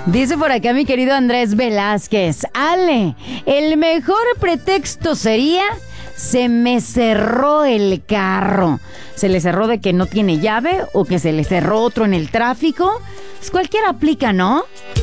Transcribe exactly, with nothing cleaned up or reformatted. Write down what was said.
Dice por acá mi querido Andrés Velázquez. Ale, el mejor pretexto sería: se me cerró el carro. ¿Se le cerró de que no tiene llave o que se le cerró otro en el tráfico? Pues cualquiera aplica, ¿no?